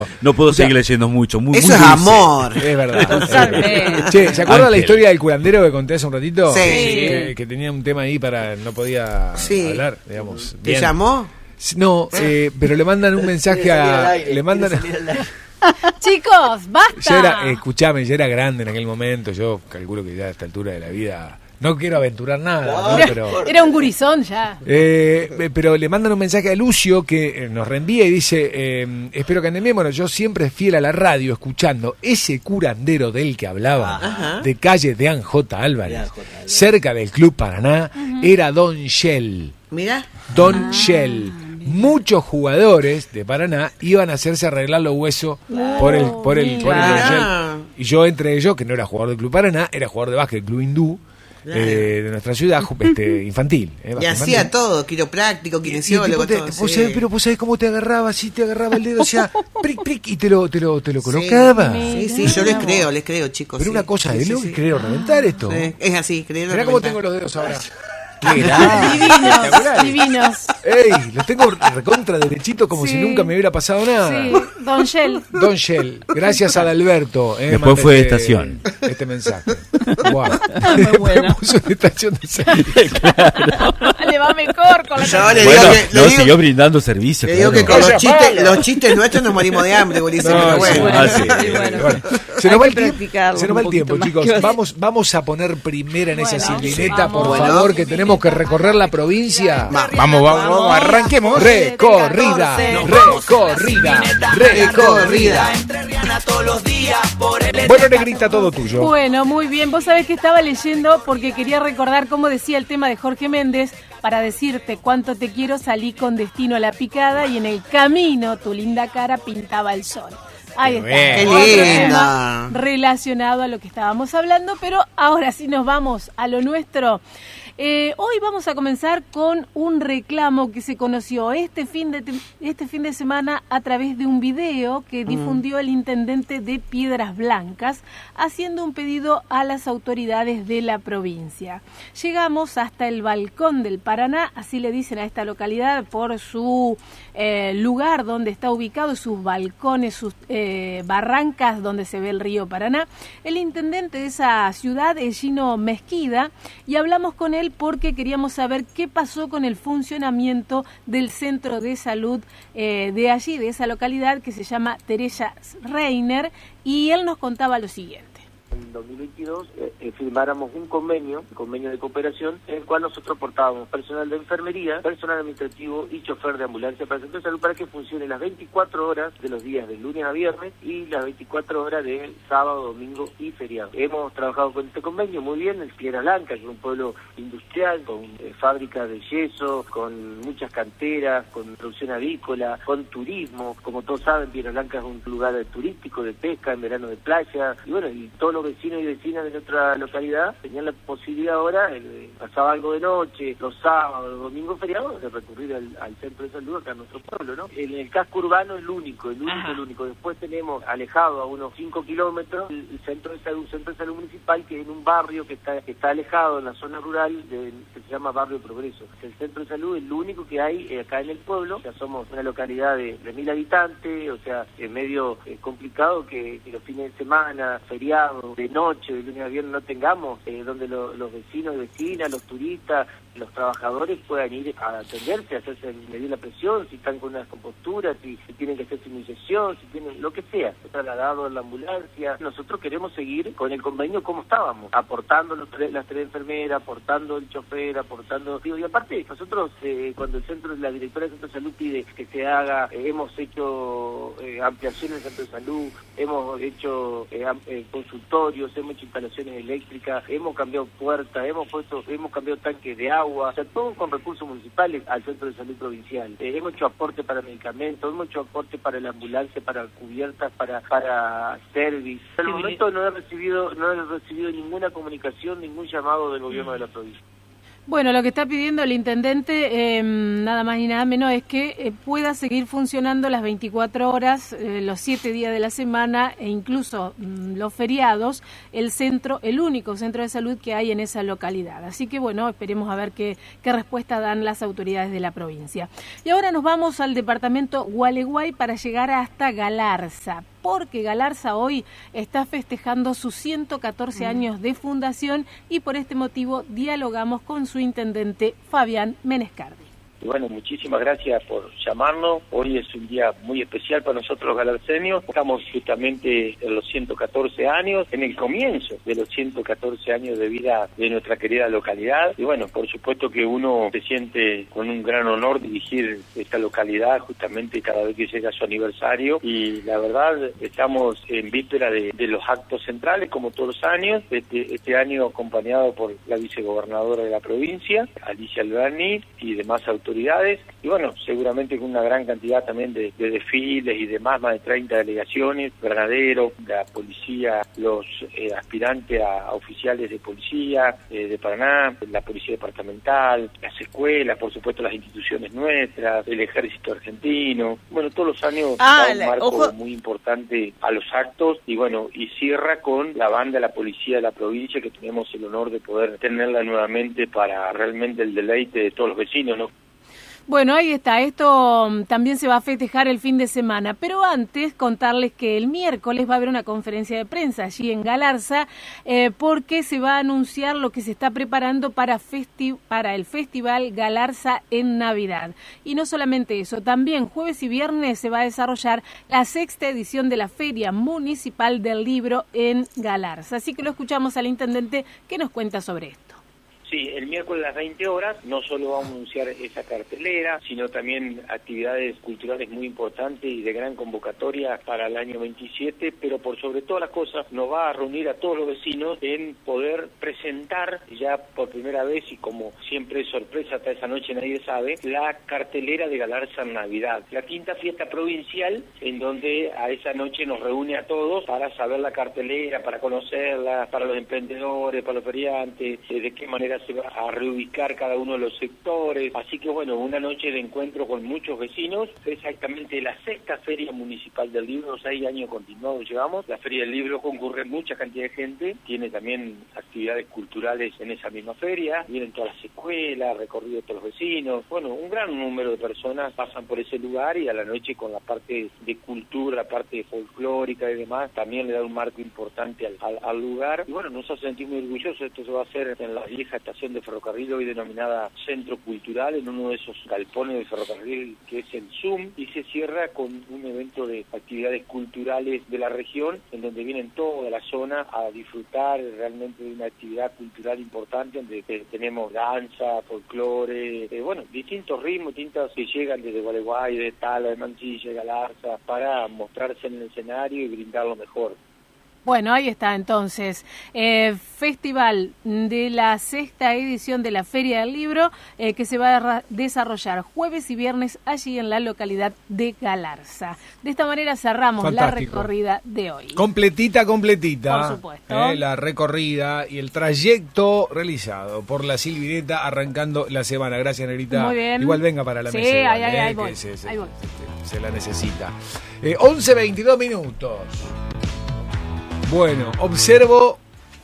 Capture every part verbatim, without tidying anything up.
No puedo o sea, seguir leyendo mucho. Muy, eso muy es dulce. amor. Es verdad. Totalmente. Che, ¿se acuerdan Ángel. la historia del curandero que conté hace un ratito? Sí. Que, que tenía un tema ahí para... No podía Sí. hablar, digamos. ¿Te bien. llamó? No, eh, pero le mandan un mensaje a... Le mandan... Chicos, basta. Yo era, eh, escuchame, yo era grande en aquel momento. Yo calculo que ya a esta altura de la vida... No quiero aventurar nada, ¿no? Pero... Era un gurizón ya. Eh, pero le mandan un mensaje a Lucio que eh, nos reenvía y dice, eh, espero que anden bien. Bueno, yo siempre fiel a la radio escuchando ese curandero del que hablaba, Ajá. de calle de J. Álvarez, De A J. Álvarez. cerca del Club Paraná, era Don Shell. Mira. Don Ah, Shell. Muchos jugadores de Paraná iban a hacerse arreglar los huesos por el, por el, por el Don Mirá. Shell. Y yo entre ellos, que no era jugador del Club Paraná, era jugador de básquet del Club Hindú. Claro. Eh, de nuestra ciudad, ju- este, infantil. eh, Y básquet hacía infantil. todo, quiropráctico, Y el kinesiólogo, tipo te- todo. vos sí. sabés, pero vos sabés cómo te agarraba, así te agarraba el dedo, o sea, pric, pric, y te lo, te lo, te lo Sí. colocaba. Sí, sí, yo les creo, les creo, chicos. Pero sí. una cosa Sí, de sí, loco, sí. creo reventar esto. Sí, es así, creo Mirá cómo reventar. tengo los dedos ahora. Qué grande. Divinos, Espectaculares. divinos. Ey, los tengo recontra derechito como Sí. si nunca me hubiera pasado nada. Sí, Don Shell. Don Shell, gracias a Adalberto. Eh, Después manda fue de este- estación. Este mensaje. Wow. Muy Después bueno. puso de estación de salida. Le va mejor con la Yo le Bueno, digo que, le no, digo- siguió brindando servicio. le digo claro. que con los Oye, chistes, Pablo. los chistes nuestros nos morimos de hambre, Ulises, No, pero sí, bueno. Ah, sí. Sí, bueno. Bueno, se Hay nos va que el tiempo, practicarlo se nos va un el tiempo, poquito chicos. más que Vamos, vamos a poner primera en esa Bueno, silvineta, vamos. por Bueno. favor, que tenemos que recorrer la provincia. Va. Vamos, vamos, vamos, arranquemos. Recorrida, recorrida, recorrida. Bueno, Negrita, todo tuyo. Bueno, muy bien. Vos sabés que estaba leyendo porque quería recordar cómo decía el tema de Jorge Méndez. Para decirte cuánto te quiero, salí con destino a la picada y en el camino tu linda cara pintaba el sol. Ahí está. bien. Qué Otro linda. tema relacionado a lo que estábamos hablando, pero ahora sí nos vamos a lo nuestro. Eh, hoy vamos a comenzar con un reclamo que se conoció este fin de, este fin de semana a través de un video que difundió el intendente de Piedras Blancas, haciendo un pedido a las autoridades de la provincia. Llegamos hasta el balcón del Paraná, así le dicen a esta localidad por su eh, lugar donde está ubicado, sus balcones, sus eh, barrancas donde se ve el río Paraná. El intendente de esa ciudad es Gino Mesquida y hablamos con él porque queríamos saber qué pasó con el funcionamiento del centro de salud eh, de allí, de esa localidad que se llama Teresa Reiner, y él nos contaba lo siguiente. En dos mil veintidós eh, eh, firmáramos un convenio, un convenio de cooperación, en el cual nosotros aportábamos personal de enfermería, personal administrativo y chofer de ambulancia para el centro de salud para que funcione las veinticuatro horas de los días de lunes a viernes y las veinticuatro horas de sábado, domingo y feriado. Hemos trabajado con este convenio muy bien en Piedras Blancas, que es un pueblo industrial, con eh, fábricas de yeso, con muchas canteras, con producción avícola, con turismo. Como todos saben, Piedras Blancas es un lugar turístico de pesca, en verano de playa, y bueno, y todos los vecinos y vecinas de nuestra localidad tenían la posibilidad ahora, eh, pasaba algo de noche, los sábados, los domingos feriados, de recurrir al, al centro de salud acá en nuestro pueblo, ¿no? En el casco urbano el único, el único, Ajá. el único. Después tenemos alejado a unos cinco kilómetros el, el centro de salud, centro de salud municipal, que es en un barrio que está, que está alejado en la zona rural, de, que se llama Barrio Progreso. El centro de salud es el único que hay eh, acá en el pueblo. O sea, somos una localidad de, de mil habitantes, o sea, es medio eh, complicado que, que los fines de semana, feriados, de noche, de lunes a viernes no tengamos, eh, donde lo, los vecinos y vecinas, los turistas, los trabajadores puedan ir a atenderse, a hacerse medir la presión, si están con unas composturas, si, si tienen que hacerse una inyección, si tienen lo que sea, trasladado en la ambulancia. Nosotros queremos seguir con el convenio como estábamos, aportando los tres, las tres enfermeras, aportando el chofer, aportando... Digo, y aparte, nosotros, eh, cuando el centro, la directora del centro de salud pide que se haga, eh, hemos hecho eh, ampliaciones del centro de salud, hemos hecho eh, eh, consultorios, hemos hecho instalaciones eléctricas, hemos cambiado puertas, hemos puesto, hemos cambiado tanques de agua, o sea, todo con recursos municipales al centro de salud provincial. Eh, hemos hecho aporte para medicamentos, hemos hecho aporte para la ambulancia, para cubiertas, para para service. Hasta el momento no he recibido, no he recibido ninguna comunicación, ningún llamado del gobierno de la provincia. Bueno, lo que está pidiendo el intendente, eh, nada más y nada menos, es que eh, pueda seguir funcionando las veinticuatro horas, eh, los siete días de la semana e incluso mm, los feriados, el centro, el único centro de salud que hay en esa localidad. Así que bueno, esperemos a ver qué, qué respuesta dan las autoridades de la provincia. Y ahora nos vamos al departamento Gualeguay para llegar hasta Galarza, porque Galarza hoy está festejando sus ciento catorce años de fundación y por este motivo dialogamos con su intendente Fabián Menescardi. Y bueno, muchísimas gracias por llamarnos. Hoy es un día muy especial para nosotros los galarceños. Estamos justamente en los ciento catorce años, en el comienzo de los ciento catorce años de vida de nuestra querida localidad. Y bueno, por supuesto que uno se siente con un gran honor dirigir esta localidad justamente cada vez que llega su aniversario. Y la verdad, estamos en víspera de, de los actos centrales, como todos los años. Este, este año acompañado por la vicegobernadora de la provincia, Alicia Alberni, y demás autoridades. Y bueno, seguramente con una gran cantidad también de, de desfiles y demás, más de treinta delegaciones, granaderos, la policía, los eh, aspirantes a, a oficiales de policía eh, de Paraná, la policía departamental, las escuelas, por supuesto las instituciones nuestras, el ejército argentino. Bueno, todos los años ah, da un la, marco ojo. muy importante a los actos y bueno, y cierra con la banda, la policía de la provincia, que tenemos el honor de poder tenerla nuevamente para realmente el deleite de todos los vecinos, ¿no? Bueno, ahí está, esto también se va a festejar el fin de semana, pero antes contarles que el miércoles va a haber una conferencia de prensa allí en Galarza, eh, porque se va a anunciar lo que se está preparando para, festi- para el Festival Galarza en Navidad. Y no solamente eso, también jueves y viernes se va a desarrollar la sexta edición de la Feria Municipal del Libro en Galarza. Así que lo escuchamos al intendente que nos cuenta sobre esto. Sí, el miércoles a las veinte horas no solo vamos a anunciar esa cartelera, sino también actividades culturales muy importantes y de gran convocatoria para el año veintisiete, pero por sobre todas las cosas nos va a reunir a todos los vecinos en poder presentar ya por primera vez, y como siempre es sorpresa, hasta esa noche nadie sabe, la cartelera de Galarza en Navidad, la quinta fiesta provincial, en donde a esa noche nos reúne a todos para saber la cartelera, para conocerla, para los emprendedores, para los feriantes, de qué manera se va a reubicar cada uno de los sectores. Así que bueno, una noche de encuentro con muchos vecinos, exactamente la sexta Feria Municipal del Libro, seis años continuados llevamos. La Feria del Libro concurre mucha cantidad de gente, tiene también actividades culturales en esa misma feria, vienen todas las escuelas, recorrido de todos los vecinos. Bueno, un gran número de personas pasan por ese lugar y a la noche con la parte de cultura, la parte folclórica y demás, también le da un marco importante al, al, al lugar. Y bueno, nos hace sentir muy orgullosos. Esto se va a hacer en la vieja estación de ferrocarril, hoy denominada Centro Cultural, en uno de esos galpones de ferrocarril que es el Zoom, y se cierra con un evento de actividades culturales de la región, en donde vienen toda la zona a disfrutar realmente de una actividad cultural importante, donde eh, tenemos danza, folclore, eh, bueno, distintos ritmos, distintos que llegan desde Gualeguay, de Tala, de Mansilla, de Galarza, para mostrarse en el escenario y brindar lo mejor. Bueno, ahí está entonces, eh, festival de la sexta edición de la Feria del Libro, eh, que se va a desarrollar jueves y viernes allí en la localidad de Galarza. De esta manera cerramos Fantástico. La recorrida de hoy. Completita, completita. Por supuesto. Eh, la recorrida y el trayecto realizado por la Silvineta arrancando la semana. Gracias, Negrita. Muy bien. Igual venga para la Sí, mesa. Igual, ahí, ahí, eh, ahí que voy, se, se- ahí voy. se- se la necesita. Eh, once veintidós minutos. Bueno, observo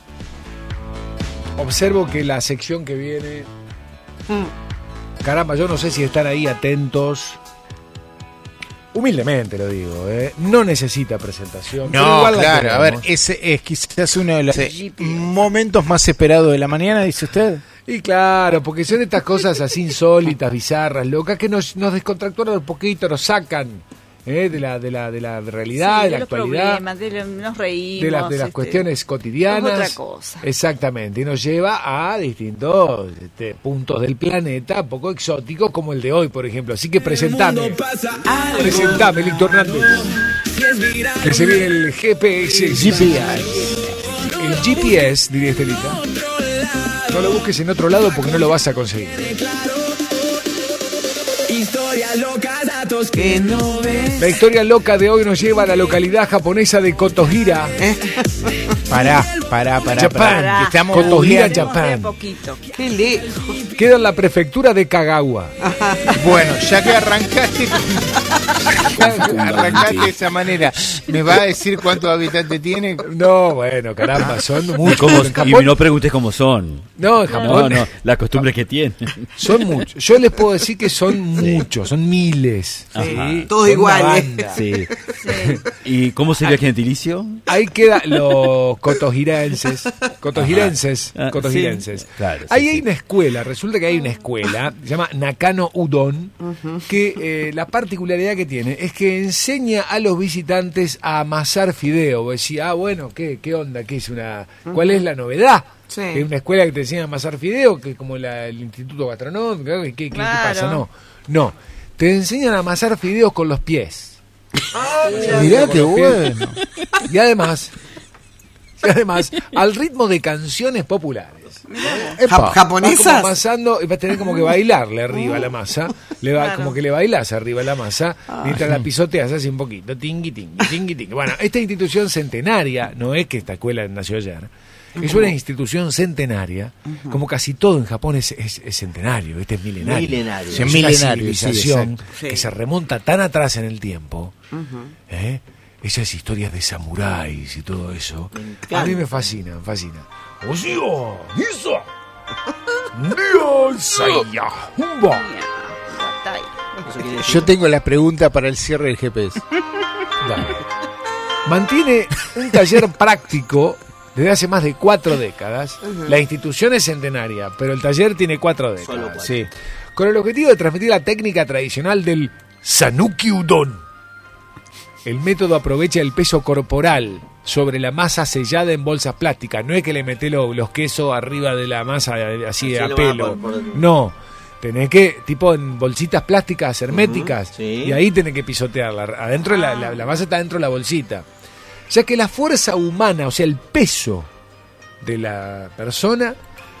observo que la sección que viene, caramba, yo no sé si están ahí atentos. Humildemente lo digo, ¿eh? No necesita presentación. pero No, igual la claro, a ver, queremos. ese es quizás uno de los eh, momentos más esperados de la mañana, dice usted. Y claro, porque son estas cosas así insólitas, bizarras, locas, que nos, nos descontractúan un poquito, nos sacan ¿eh? de la de la de la realidad, Sí, de la los actualidad, problemas, de lo- nos reímos. de, las de las este, cuestiones cotidianas. es otra cosa. Exactamente, y nos lleva a distintos este, puntos del planeta, poco exóticos, como el de hoy, por ejemplo. Así que presentame, presentame, Víctor Hernández, que se viene el G P S, G P S, el G P S, diría Estelita. No lo busques en otro lado porque no lo vas a conseguir. Historias locas a datos que no ves. La historia loca de hoy nos lleva a la localidad japonesa de Kotohira. Pará, pará, pará. Japan. pará. Estamos Kotohira, googleando. Japan. Poquito. Qué lejos. Queda en la prefectura de Kagawa. Bueno, ya que arrancaste, ya que arrancaste de esa manera, ¿me va a decir cuántos habitantes tiene? No, bueno, caramba, son Y, muchos. cómo- En y Japón- no preguntes cómo son. No, en No, Japón no, la costumbre que tienen. son muchos. Yo les puedo decir que son muchos, son miles. Ajá. ¿sí? Todos Son iguales. una banda. Sí. ¿Y cómo sería el gentilicio? Ahí quedan los cotogirenses, cotogirenses, Ajá. Ah, cotogirenses. sí. Claro, sí, Ahí sí. hay una escuela, resulta que hay una escuela, se llama Nakano Udon, que eh, la particularidad que tiene es que enseña a los visitantes a amasar fideo. Vos decís, ah, bueno, ¿qué, qué onda? ¿Qué es una, ¿cuál es la novedad? Sí. Que es una escuela que te enseña a amasar fideo, que es como la- el Instituto Gastronómico, ¿qué, qué- qué Claro. pasa? No, no, te enseñan a amasar fideos con los pies. Mirá Con qué los pies. bueno. Y además, y además, al ritmo de canciones populares. Ja- Vas como ¿Japonesas? amasando y vas a tener como que bailarle arriba a la masa. Le va, Claro. Como que le bailás arriba a la masa mientras la pisoteas así un poquito. Tingui, tingui, tingui, tingui. Bueno, esta institución centenaria, no es que esta escuela nació ayer, es una institución centenaria, como casi todo en Japón es, es- es centenario, este es milenario. Milenario. Es una Milenario, sí, civilización exacto. Sí. que se remonta tan atrás en el tiempo. ¿eh? Esas historias de samuráis y todo eso. A mí me fascinan, fascinan. ¡Osio! ¡Iso! ¡Dio! ¡Saya! ¡Humba! Eso quiere decir- Yo tengo la pregunta para el cierre del G P S. Dale. Mantiene un taller práctico desde hace más de cuatro décadas. La institución es centenaria, pero el taller tiene cuatro Solo décadas. cuatro. Sí. Con el objetivo de transmitir la técnica tradicional del Sanuki Udon. El método aprovecha el peso corporal sobre la masa sellada en bolsas plásticas. No es que le metés lo- los quesos arriba de la masa eh, así Así a lo va pelo. por- por- No. Tenés que, tipo en bolsitas plásticas herméticas, Ujú, sí. y ahí tenés que pisotearla. Adentro de la, la, la masa está dentro de la bolsita. Ya que la fuerza humana, o sea, el peso de la persona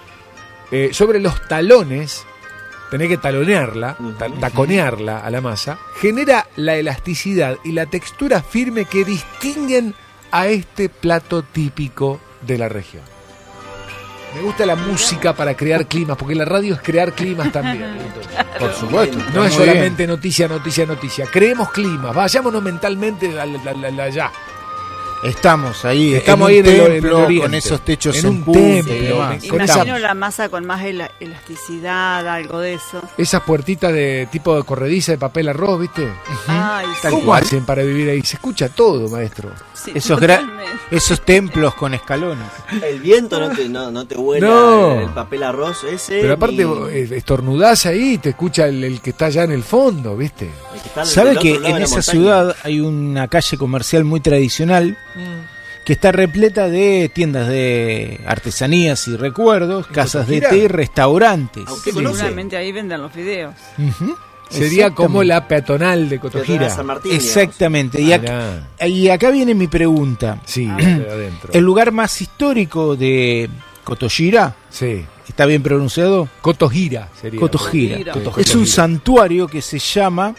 eh, sobre los talones, tenés que talonearla, ta- taconearla a la masa, genera la elasticidad y la textura firme que distinguen a este plato típico de la región. Me gusta la música para crear climas, porque la radio es crear climas también. Por supuesto. No está es muy solamente bien. noticia, noticia, noticia. Creemos climas, vayámonos mentalmente al- al- al- allá. Estamos ahí, Estamos en ahí un en el- en el templo, oriente. con esos techos En en, un punta y templo, demás. con esa- Imagino la masa con más ela- elasticidad, algo de eso. Esas puertitas de tipo de corrediza de papel arroz, ¿viste? Ay, Tal ¿Cómo cual. hacen para vivir ahí? Se escucha todo, maestro. sí, Esos, gra- totalmente. esos templos con escalones. El viento no te, no, no te vuela No. el papel arroz ese. Pero aparte, ni- vos, eh, estornudás ahí y te escucha el, el que está allá en el fondo, ¿viste? el que está del ¿Sabe otro que lado en de la esa montaña. ciudad hay una calle comercial muy tradicional que está repleta de tiendas de artesanías y recuerdos, casas de Cotogira? té y restaurantes? ¿A usted conoce? Seguramente ahí venden los videos. Ujú. Sería como Exactamente. la peatonal de Peatonal Cotogira. San Martín, digamos. Exactamente. Y, Mirá. ac- y acá viene mi pregunta. Sí, de adentro. El lugar más histórico de Kotogira, Sí. ¿está bien pronunciado? Cotogira sería. Kotogira. Kotogira. Es un santuario que se llama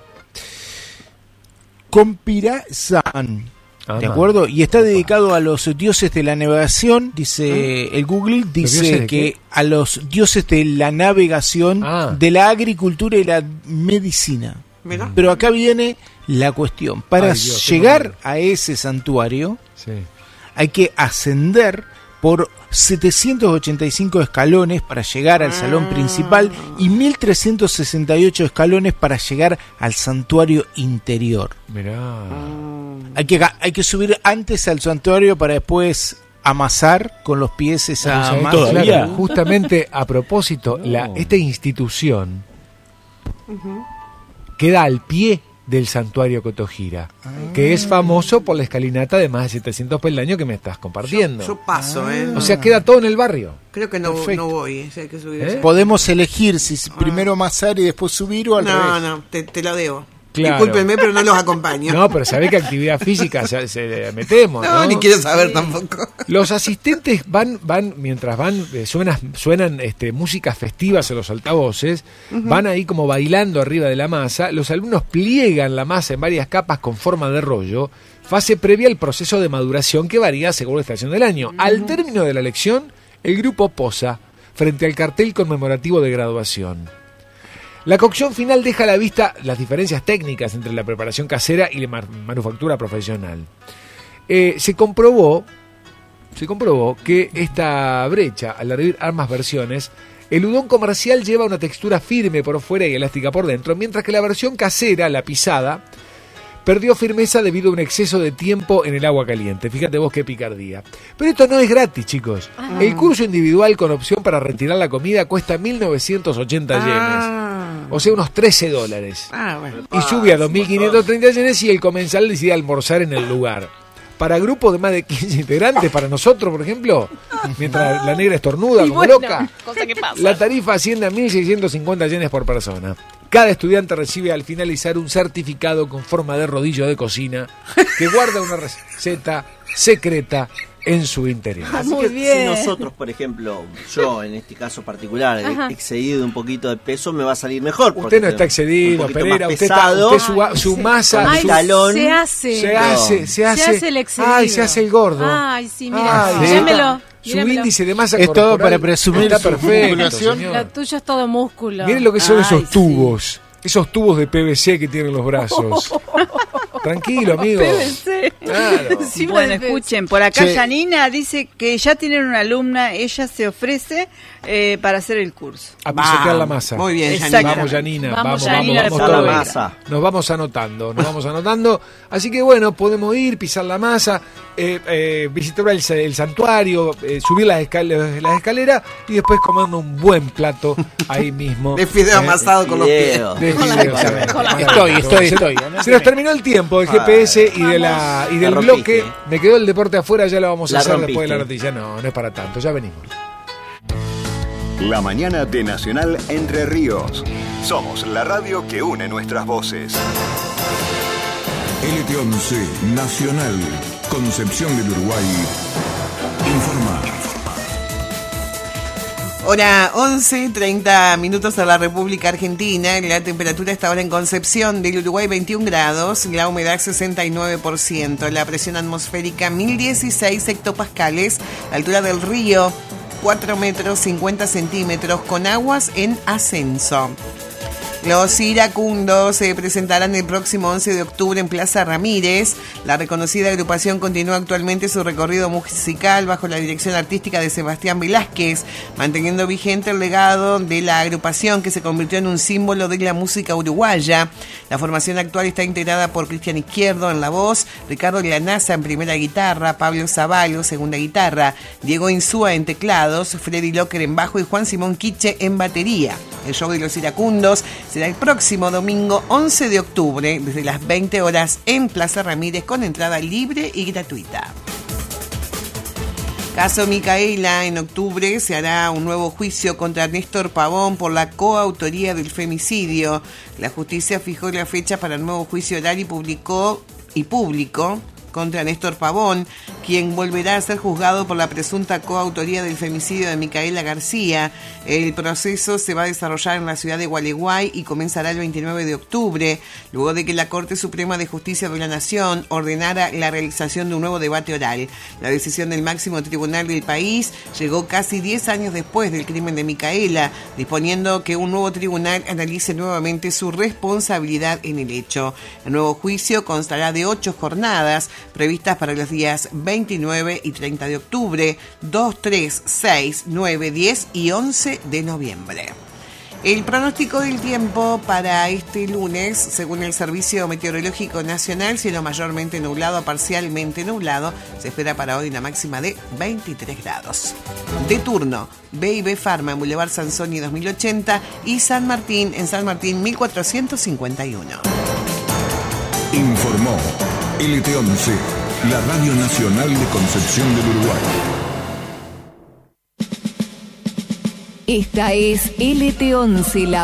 Kompira-san. Ah, ¿De ma. acuerdo? Y está dedicado a los dioses de la navegación, dice el Google, dioses dice de que qué? a los dioses de la navegación, Ah. de la agricultura y la medicina. Mirá. Pero acá viene la cuestión. Para Ay, Dios, qué llegar miedo. a ese santuario Sí. hay que ascender por setecientos ochenta y cinco escalones para llegar al salón principal y mil trescientos sesenta y ocho escalones para llegar al santuario interior. Mirá. Hay que, ga- hay que subir antes al santuario para después amasar con los pies esa ¿Sabés? masa. ¿Todavía? Claro, justamente a propósito, No. la, esta institución queda al pie del santuario Cotogira, que es famoso por la escalinata de más de setecientos peldaños que me estás compartiendo. Yo paso, ¿eh? O sea, queda todo en el barrio. Creo que no, Perfecto. no voy. ¿eh? Hay que subir ¿Eh? ese- Podemos elegir si s- primero amasar y después subir o al No, revés. no, te, te lo debo. Claro. Discúlpenme, pero no los acompaño. No, pero sabés que actividad física se, se metemos, ¿no? No, ni quiero saber tampoco. Los asistentes van, van mientras van, eh, suenan, suenan este, músicas festivas en los altavoces, uh-huh. van ahí como bailando arriba de la masa. Los alumnos pliegan la masa en varias capas con forma de rollo, fase previa al proceso de maduración que varía según la estación del año. Uh-huh. Al término de la lección, el grupo posa frente al cartel conmemorativo de graduación. La cocción final deja a la vista las diferencias técnicas entre la preparación casera y la manufactura profesional. Eh, se comprobó, se comprobó que esta brecha, al hervir ambas versiones, el udon comercial lleva una textura firme por fuera y elástica por dentro, mientras que la versión casera, la pisada, perdió firmeza debido a un exceso de tiempo en el agua caliente. Fíjate vos qué picardía. Pero esto no es gratis, chicos. Ah. El curso individual con opción para retirar la comida cuesta mil novecientos ochenta yenes. Ah. O sea, unos trece dólares. Ah, bueno. Y sube a dos mil quinientos treinta yenes y el comensal decide almorzar en el lugar. Para grupos de más de quince integrantes, para nosotros, por ejemplo, mientras la negra estornuda como bueno, loca, cosa que pasa. La tarifa asciende a mil seiscientos cincuenta yenes por persona. Cada estudiante recibe al finalizar un certificado con forma de rodillo de cocina que guarda una receta secreta en su interior. Así Muy que bien. si nosotros, por ejemplo, yo en este caso particular, Ajá. he excedido un poquito de peso, me va a salir mejor. Usted no está excedido, Pereira, usted está, usted su, Ay, su sí. masa, Ay, su talón, se hace. se hace, se hace, Se hace el excedido. ay, se hace el gordo. Ay, sí, mira, Ay, míramelo. Su míramelo. índice de masa Es todo corporal para presumir está su perfecto, musculación. señor. Lo tuyo es todo músculo. Miren lo que son Ay, esos sí. tubos. Esos tubos de P V C que tienen los brazos. Tranquilo, amigo. P V C. Claro. Encima Bueno, del P V C. escuchen, por acá Sí. Janina dice que ya tienen una alumna, ella se ofrece eh, para hacer el curso. A pisotear la masa. Muy bien, Exacto. Janina. Vamos, Janina. Vamos, Vamos, Janina, vamos, de vamos. por todos. la masa. Nos vamos anotando, nos vamos anotando. Así que bueno, podemos ir, pisar la masa, eh, eh, visitar el, el santuario, eh, subir las, escal las escaleras y después comernos un buen plato ahí mismo. De fideo Eh, amasado con los pies. Video. de Con la- fideo, con la- exacto. con la- Estoy, estoy, Se- estoy. Se nos terminó el tiempo del G P S y, de la, y del La bloque. rompiste. Me quedó el deporte afuera, ya lo vamos a La hacer rompiste. después de la noticia. No, no es para tanto, ya venimos. La mañana de Nacional Entre Ríos. Somos la radio que une nuestras voces. L T once Nacional, Concepción del Uruguay. Informa. Hora once, treinta minutos en la República Argentina. La temperatura está ahora en Concepción del Uruguay veintiún grados, la humedad sesenta y nueve por ciento, la presión atmosférica mil dieciséis hectopascales, la altura del río cuatro metros cincuenta centímetros con aguas en ascenso. Los iracundos se presentarán el próximo once de octubre en Plaza Ramírez. La reconocida agrupación continúa actualmente su recorrido musical bajo la dirección artística de Sebastián Velázquez, manteniendo vigente el legado de la agrupación que se convirtió en un símbolo de la música uruguaya. La formación actual está integrada por Cristian Izquierdo en la voz, Ricardo Lanaza en primera guitarra, Pablo Zavalo segunda guitarra, Diego Insúa en teclados, Freddy Locker en bajo y Juan Simón Quiche en batería. El show de los iracundos será el próximo domingo once de octubre desde las veinte horas en Plaza Ramírez con entrada libre y gratuita. Caso Micaela, en octubre se hará un nuevo juicio contra Néstor Pavón por la coautoría del femicidio. La justicia fijó la fecha para el nuevo juicio oral y publicó y público contra Néstor Pavón, quien volverá a ser juzgado por la presunta coautoría del femicidio de Micaela García. El proceso se va a desarrollar en la ciudad de Gualeguay y comenzará el veintinueve de octubre, luego de que la Corte Suprema de Justicia de la Nación ordenara la realización de un nuevo debate oral. La decisión del máximo tribunal del país llegó casi diez años después del crimen de Micaela, disponiendo que un nuevo tribunal analice nuevamente su responsabilidad en el hecho. El nuevo juicio constará de ocho jornadas, previstas para los días veintinueve y treinta de octubre, dos, tres, seis, nueve, diez y once de noviembre. El pronóstico del tiempo para este lunes, según el Servicio Meteorológico Nacional, cielo mayormente nublado a parcialmente nublado, se espera para hoy una máxima de veintitrés grados. De turno, B y B Pharma en Boulevard Sansoni dos mil ochenta y San Martín en San Martín mil cuatrocientos cincuenta y uno. Informó L T once, la Radio Nacional de Concepción del Uruguay. Esta es L T once, la